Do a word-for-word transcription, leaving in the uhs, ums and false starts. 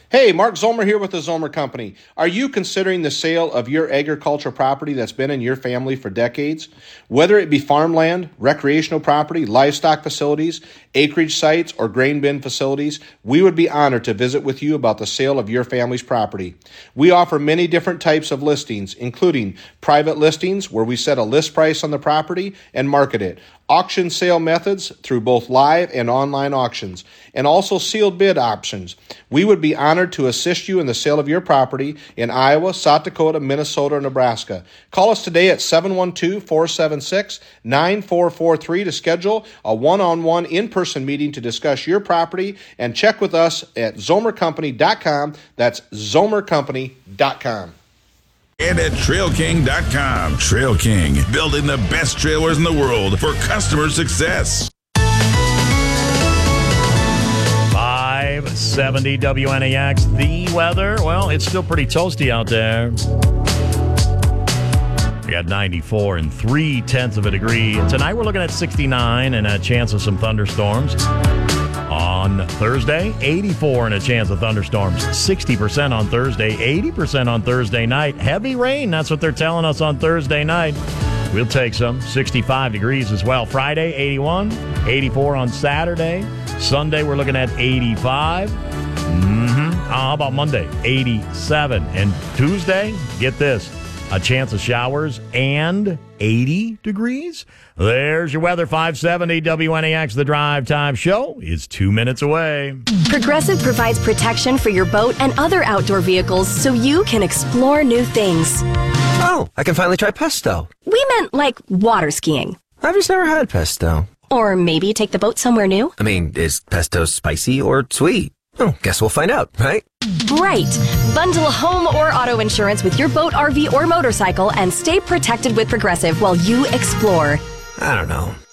Hey, Mark Zomer here with the Zomer Company. Are you considering the sale of your agricultural property that's been in your family for decades? Whether it be farmland, recreational property, livestock facilities, acreage sites, or grain bin facilities, we would be honored to visit with you about the sale of your family's property. We offer many different types of listings, including private listings where we set a list price on the property and market it, auction sale methods through both live and online auctions, and also sealed bid options. We would be honored to assist you in the sale of your property in Iowa, South Dakota, Minnesota, or Nebraska. Call us today at seven one two, four seven six, nine four four three to schedule a one-on-one in-person meeting to discuss your property, and check with us at zomer company dot com. That's zomer company dot com. And at trail king dot com. Trail King, building the best trailers in the world for customer success. five seventy W N A X. The weather, well, it's still pretty toasty out there. We got ninety-four and three tenths of a degree. Tonight we're looking at sixty-nine and a chance of some thunderstorms. On Thursday, eighty-four and a chance of thunderstorms. sixty percent on Thursday, eighty percent on Thursday night. Heavy rain, that's what they're telling us on Thursday night. We'll take some. sixty-five degrees as well. Friday, eighty-one. eighty-four on Saturday. Sunday, we're looking at eighty-five. Mm-hmm. Uh, how about Monday? eighty-seven. And Tuesday, get this, a chance of showers and eighty degrees. There's your weather. Five seventy W N A X. The Drive Time Show is two minutes away. Progressive provides protection for your boat and other outdoor vehicles so you can explore new things. Oh, I can finally try pesto. We meant like water skiing. I've just never had pesto. Or maybe take the boat somewhere new. I mean, is pesto spicy or sweet? Oh, guess we'll find out, right? Right. Bundle home or auto insurance with your boat, R V, or motorcycle and stay protected with Progressive while you explore. I don't know.